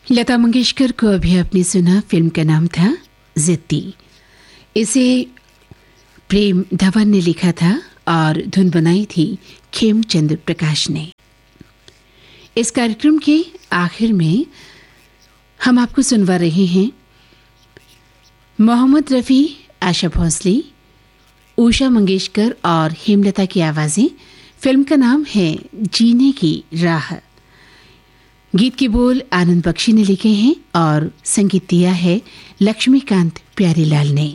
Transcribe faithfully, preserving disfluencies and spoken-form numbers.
लता मंगेशकर को अभी आपने सुना, फिल्म का नाम था जिद्दी। इसे प्रेम धवन ने लिखा था और धुन बनाई थी खेमचंद प्रकाश ने। इस कार्यक्रम के आखिर में हम आपको सुनवा रहे हैं मोहम्मद रफ़ी, आशा भोसले, उषा मंगेशकर और हेमलता की आवाज़ें। फिल्म का नाम है जीने की राह। गीत के बोल आनंद बख्शी ने लिखे हैं और संगीत दिया है लक्ष्मीकांत प्यारीलाल ने।